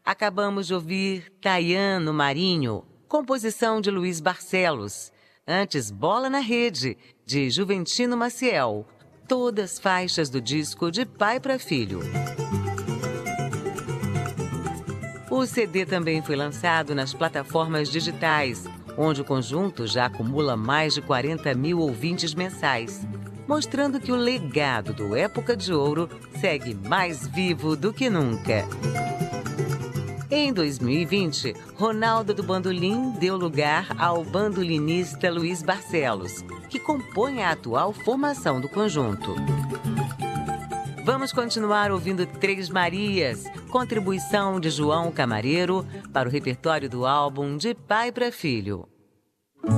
Acabamos de ouvir Taiano Marinho, composição de Luiz Barcelos. Antes, Bola na Rede, de Juventino Maciel. Todas faixas do disco De Pai para Filho. O CD também foi lançado nas plataformas digitais, onde o conjunto já acumula mais de 40 mil ouvintes mensais, mostrando que o legado do Época de Ouro segue mais vivo do que nunca. Em 2020, Ronaldo do Bandolim deu lugar ao bandolinista Luiz Barcelos, que compõe a atual formação do conjunto. Vamos continuar ouvindo Três Marias, contribuição de João Camareiro para o repertório do álbum De Pai para Filho.